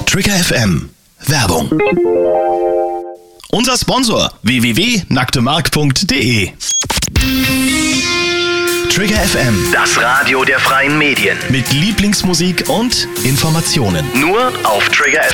Trigger FM. Werbung. Unser Sponsor www.nacktemark.de. Trigger FM, Das Radio der freien Medien. mit Lieblingsmusik und Informationen. Nur auf Trigger